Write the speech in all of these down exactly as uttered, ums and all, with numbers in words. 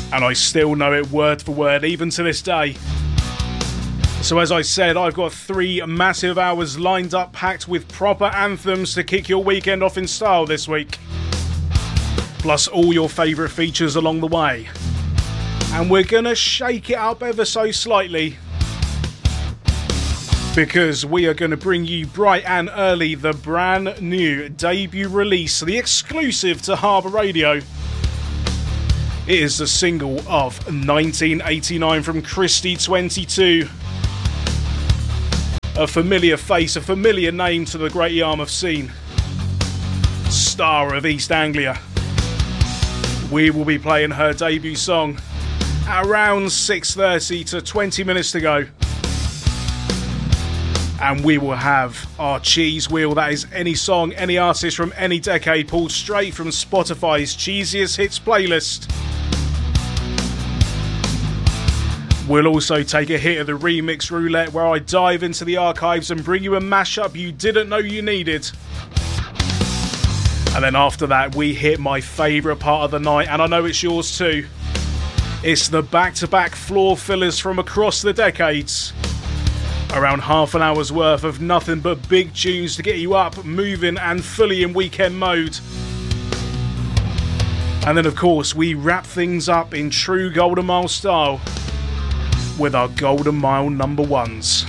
and I still know it word for word, even to this day. So as I said, I've got three massive hours lined up, packed with proper anthems to kick your weekend off in style this week. Plus all your favourite features along the way. And we're going to shake it up ever so slightly, because we are going to bring you bright and early the brand new debut release, the exclusive to Harbour Radio. It is the single of nineteen eighty-nine from Christie twenty-two. A familiar face, a familiar name to the Great Yarmouth scene. Star of East Anglia. We will be playing her debut song at around six thirty to twenty minutes to go. And we will have our cheese wheel, that is any song, any artist from any decade, pulled straight from Spotify's cheesiest hits playlist. We'll also take a hit of the remix roulette, where I dive into the archives and bring you a mashup you didn't know you needed. And then after that, we hit my favourite part of the night, and I know it's yours too. It's the back-to-back floor fillers from across the decades. Around half an hour's worth of nothing but big tunes to get you up, moving and fully in weekend mode. And then of course we wrap things up in true Golden Mile style with our Golden Mile number ones.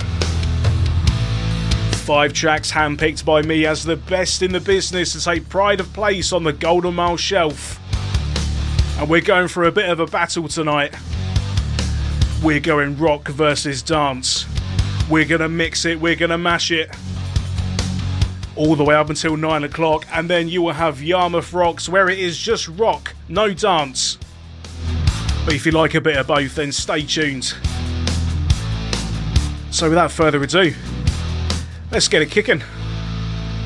Five tracks handpicked by me as the best in the business to take pride of place on the Golden Mile shelf. And we're going for a bit of a battle tonight. We're going rock versus dance. We're going to mix it, we're going to mash it. All the way up until nine o'clock, and then you will have Yarmouth Rocks, where it is just rock, no dance. But if you like a bit of both, then stay tuned. So without further ado, let's get it kicking.